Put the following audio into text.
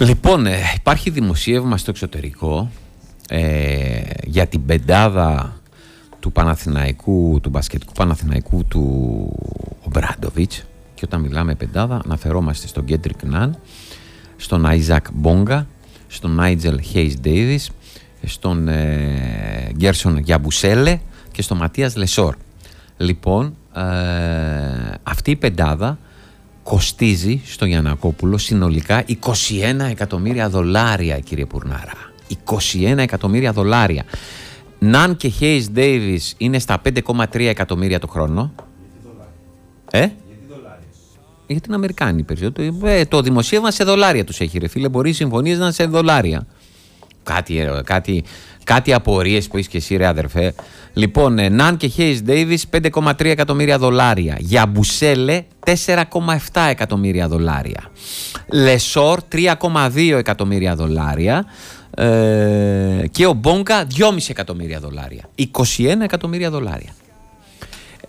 Λοιπόν, υπάρχει δημοσίευμα στο εξωτερικό για την πεντάδα του Παναθηναϊκού, του μπασκετικού Παναθηναϊκού του Ομπράντοβιτς. Και όταν μιλάμε πεντάδα, αναφερόμαστε στον Κέντρικ Ναν, στον Άιζακ Μπόγκα, στον Νάιτζελ Χέις Ντέιβις, στον Γκέρσον Γιαμπουσέλε και στον Ματίας Λεσόρ. Λοιπόν, αυτή η πεντάδα κοστίζει στο Γιαννακόπουλο συνολικά $21 εκατομμύρια, κύριε Πουρνάρα. $21 εκατομμύρια. Ναν και Χέις Ντέιβις είναι στα 5,3 εκατομμύρια το χρόνο. Για την Αμερικάνη περισσότερο. Το δημοσίευμα σε δολάρια τους έχει, ρε φίλε. Μπορεί οι συμφωνίες να είναι σε δολάρια. Κάτι απορίες που είσαι και εσύ, ρε αδερφέ. Λοιπόν, Ναν και Χέις Ντέιβις $5,3 εκατομμύρια. Γιαμπουσέλε $4,7 εκατομμύρια. Λεσόρ $3,2 εκατομμύρια. Και ο Μπόγκα $2,5 εκατομμύρια. $21 εκατομμύρια.